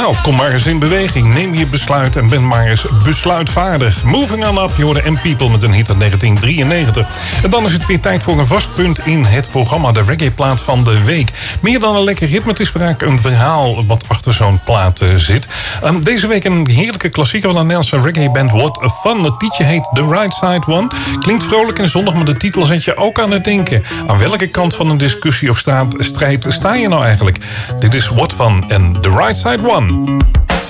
Nou, kom maar eens in beweging. Neem je besluit en ben maar eens besluitvaardig. Moving on up, je hoorde M-People met een hit uit 1993. En dan is het weer tijd voor een vast punt in het programma. De reggae-plaat van de week. Meer dan een lekker ritme, het is vaak een verhaal wat achter zo'n plaat zit. Deze week een heerlijke klassieker van de Nederlandse reggae-band What a Fun. Het liedje heet The Right Side One. Klinkt vrolijk en zonnig, maar de titel zet je ook aan het denken. Aan welke kant van een discussie of strijd sta je nou eigenlijk? Dit is What Fun en The Right Side One.